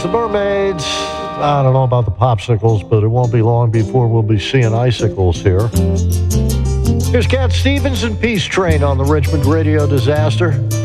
the Mermaids. I don't know about the popsicles, but it won't be long before we'll be seeing icicles here. Here's Cat Stevens and Peace Train on the Richmond Radio Disaster.